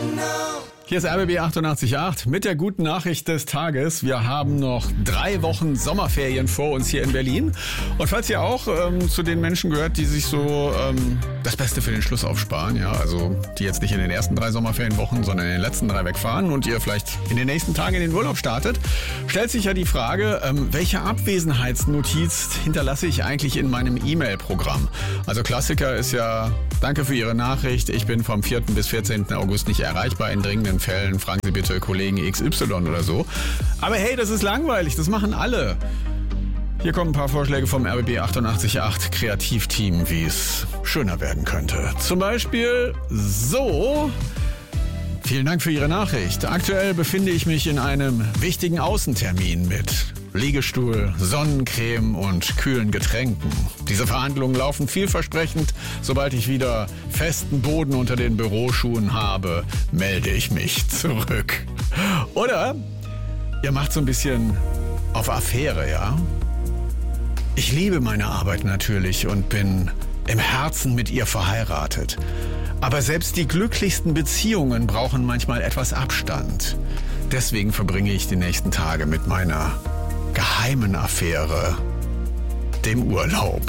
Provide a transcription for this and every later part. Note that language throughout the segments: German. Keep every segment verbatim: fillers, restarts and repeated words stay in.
Hier ist R B B achtundachtzig Komma acht mit der guten Nachricht des Tages. Wir haben noch drei Wochen Sommerferien vor uns hier in Berlin. Und falls ihr auch ähm, zu den Menschen gehört, die sich so ähm, das Beste für den Schluss aufsparen, ja, also die jetzt nicht in den ersten drei Sommerferienwochen, sondern in den letzten drei wegfahren und ihr vielleicht in den nächsten Tagen in den Urlaub startet, stellt sich ja die Frage, ähm, welche Abwesenheitsnotiz hinterlasse ich eigentlich in meinem E-Mail-Programm? Also Klassiker ist ja: Danke für Ihre Nachricht. Ich bin vom vierten bis vierzehnten August nicht erreichbar. In dringenden Fällen fragen Sie bitte Kollegen X Y oder so. Aber hey, das ist langweilig. Das machen alle. Hier kommen ein paar Vorschläge vom R B B achtundachtzig Komma acht Kreativteam, wie es schöner werden könnte. Zum Beispiel so: Vielen Dank für Ihre Nachricht. Aktuell befinde ich mich in einem wichtigen Außentermin mit Liegestuhl, Sonnencreme und kühlen Getränken. Diese Verhandlungen laufen vielversprechend. Sobald ich wieder festen Boden unter den Büroschuhen habe, melde ich mich zurück. Oder ihr macht so ein bisschen auf Affäre, ja? Ich liebe meine Arbeit natürlich und bin im Herzen mit ihr verheiratet. Aber selbst die glücklichsten Beziehungen brauchen manchmal etwas Abstand. Deswegen verbringe ich die nächsten Tage mit meiner geheimen Affäre, dem Urlaub.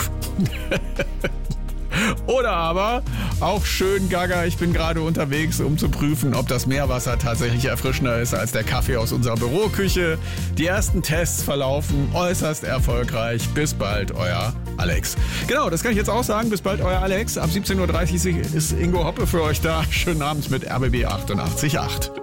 Oder aber auch schön gaga, ich bin gerade unterwegs, um zu prüfen, ob das Meerwasser tatsächlich erfrischender ist als der Kaffee aus unserer Büroküche. Die ersten Tests verlaufen äußerst erfolgreich. Bis bald, euer Alex. Genau, das kann ich jetzt auch sagen. Bis bald, euer Alex. Ab siebzehn Uhr dreißig ist Ingo Hoppe für euch da. Schönen Abend mit R B B achtundachtzig Komma acht.